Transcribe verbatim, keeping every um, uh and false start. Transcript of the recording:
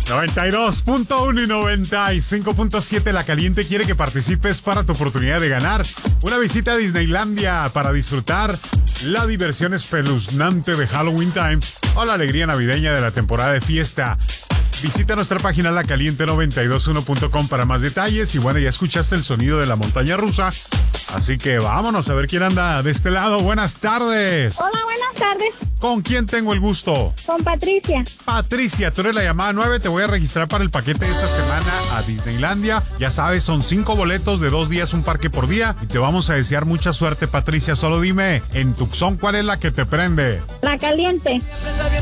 noventa y dos punto uno y noventa y cinco punto siete La Caliente quiere que participes para tu oportunidad de ganar una visita a Disneylandia para disfrutar la diversión espeluznante de Halloween Time o la alegría navideña de la temporada de fiesta. Visita nuestra página la caliente noventa y dos punto uno punto com para más detalles. Y bueno, ya escuchaste el sonido de la montaña rusa, así que vámonos a ver quién anda de este lado. Buenas tardes. Hola, buenas tardes. ¿Con quién tengo el gusto? Con Patricia. Patricia, tú eres la llamada nueve. Te voy a registrar para el paquete de esta semana a Disneylandia. Ya sabes, son cinco boletos de dos días, un parque por día. Y te vamos a desear mucha suerte, Patricia. Solo dime, en Tucson, ¿cuál es la que te prende? La Caliente.